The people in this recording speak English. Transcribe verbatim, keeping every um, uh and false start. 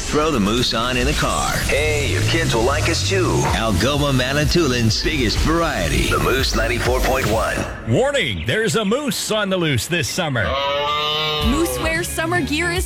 throw the Moose on in the car. Hey, your kids will like us too. Algoma Manitoulин's biggest variety. The Moose ninety-four point one. Warning, there's a moose on the loose this summer. Moose Wear summer gear is